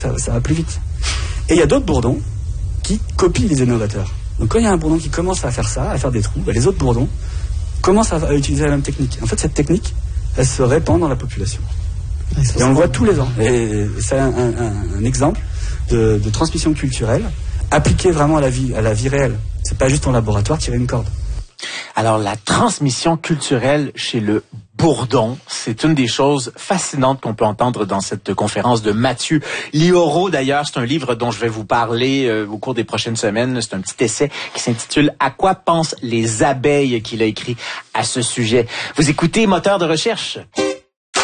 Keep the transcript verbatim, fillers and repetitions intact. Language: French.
ça, ça va plus vite. Et il y a d'autres bourdons qui copient les innovateurs. Donc quand il y a un bourdon qui commence à faire ça, à faire des trous, ben les autres bourdons commencent à, à utiliser la même technique. En fait, cette technique, elle se répand dans la population. Et, et on le voit tous les ans. Et c'est un, un, un exemple de, de transmission culturelle appliquée vraiment à la vie, à la vie réelle. C'est pas juste en laboratoire tirer une corde. Alors, la transmission culturelle chez le bourdon, c'est une des choses fascinantes qu'on peut entendre dans cette conférence de Mathieu Liauraud. D'ailleurs, c'est un livre dont je vais vous parler euh, au cours des prochaines semaines. C'est un petit essai qui s'intitule « À quoi pensent les abeilles » qu'il a écrit à ce sujet. Vous écoutez Moteur de recherche.